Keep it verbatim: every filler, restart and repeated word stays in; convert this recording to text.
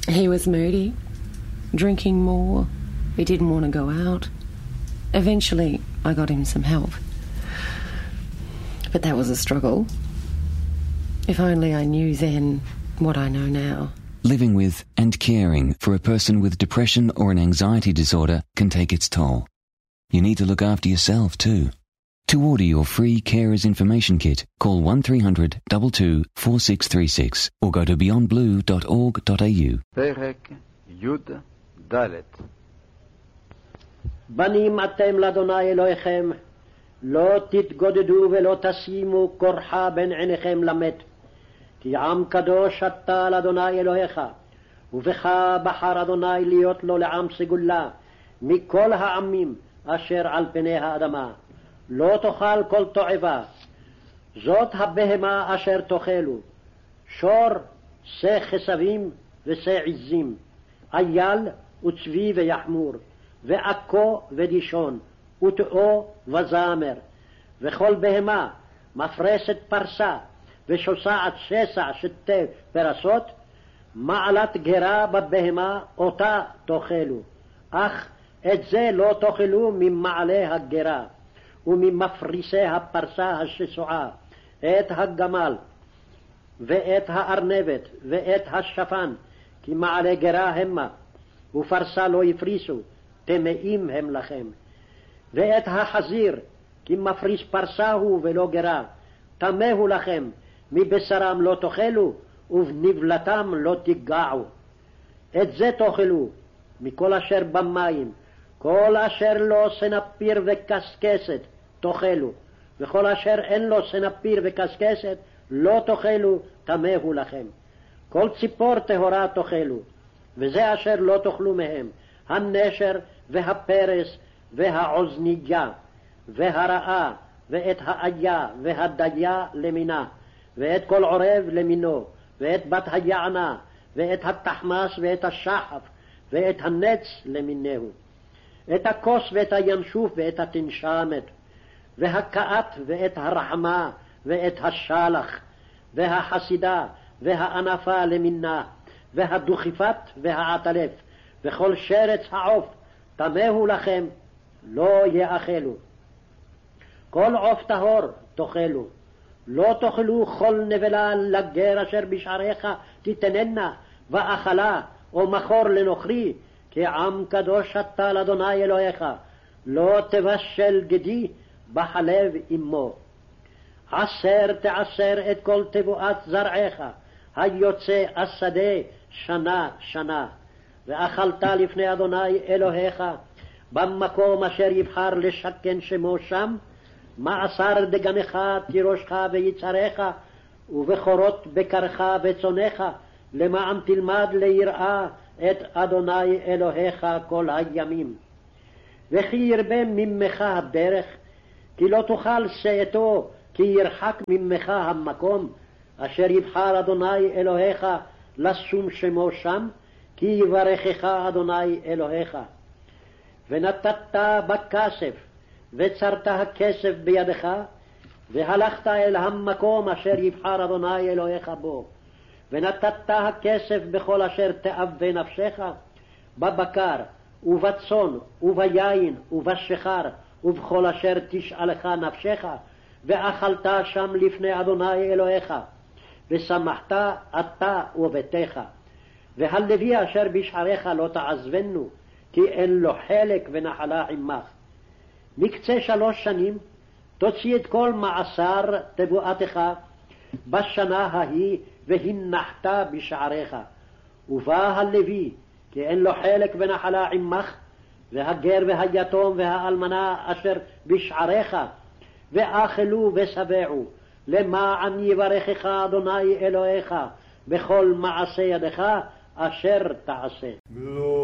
He was moody, drinking more. He didn't want to go out. Eventually, I got him some help. But that was a struggle. If only I knew then what I know now. Living with and caring for a person with depression or an anxiety disorder can take its toll. You need to look after yourself too. To order your free Carers Information Kit, call one three hundred two two four six three six or go to beyond blue dot org dot a u. פרק י"ד. בנים אתם לאדוני אלוהיכם, לא תתגודדו ולא תשימו כורחה בין עיניכם למת. כי עם קדוש אתה לאדוני אלוהיך, ובך בחר אדוני להיות לו לעם סגולה, מכל העמים אשר על פני האדמה. לא תאכל כל תועבה, זאת הבהמה אשר תאכלו, שור, שא חסבים ושא עזים, אייל וצבי ויחמור, ועכו ודישון, ותאו וזמר, וכל בהמה מפרסת פרסה, ושוסעת שסע שתי פרסות, מעלת גרה בבהמה אותה תאכלו, אך את זה לא תאכלו ממעלה הגרה, וממפריסי הפרסה השסועה, את הגמל, ואת הארנבת, ואת השפן, כי מעלה גרה המה, ופרסה לא יפריסו, טמאים הם לכם. ואת החזיר, כי מפריס פרסה הוא ולא גרה, טמאו לכם, מבשרם לא תאכלו, ובנבלתם לא תיגעו. את זה תאכלו, מכל אשר במים, כל אשר לו סנפיר וקסקסת תאכלו, וכל אשר אין לו סנפיר וקסקסת לא תאכלו, טמאו לכם. כל ציפור טהורה תאכלו, וזה אשר לא תאכלו מהם, הנשר והפרס והעוזניה והרעה ואת האיה והדיה למינה, ואת כל עורב למינו, ואת בת היענה ואת התחמס ואת השחף ואת הנץ למינהו, את הכוס ואת הינשוף ואת התנשמת, והקעת ואת הרחמה ואת השלח, והחסידה והענפה למינה, והדוכיפת והעטלף, וכל שרץ העוף טמאו לכם, לא יאכלו. כל עוף טהור תאכלו, לא תאכלו כל נבלה לגר אשר בשעריך תתננה, ואכלה או מחור לנוכרי, כי עם קדוש אתה לאדוני אלוהיך, לא תבשל גדי בחלב אמו. עשר תעשר את כל תבואת זרעך, היוצא השדה שנה שנה, ואכלת לפני אדוני אלוהיך, במקום אשר יבחר לשכן שמו שם, מעשר דגנך תירושך ויצריך, ובכורות בקרך וצונך, למען תלמד ליראה את אדוני אלוהיך כל הימים. וכי ירבה ממך הדרך, כי לא תאכל שאתו, כי ירחק ממך המקום, אשר יבחר אדוני אלוהיך לשום שמו שם, כי יברכך אדוני אלוהיך. ונתת בכסף, וצרת הכסף בידך, והלכת אל המקום אשר יבחר אדוני אלוהיך בו. ונתת הכסף בכל אשר תאווה נפשך, בבקר ובצאן וביין ובשחר, ובכל אשר תשאלך נפשך, ואכלת שם לפני אדוני אלוהיך, ושמחת אתה וביתך. והלוי אשר בשעריך לא תעזבנו, כי אין לו חלק ונחלה עמך. מקצה שלוש שנים תוציא את כל מעשר תבואתך בשנה ההיא, והנחת בשעריך. ובא הלוי, כי אין לו חלק ונחלה עמך, והגר והיתום והאלמנה אשר בשעריך, ואכלו ושבעו, למען יברכך אדוני אלוהיך בכל מעשה ידך אשר תעשה.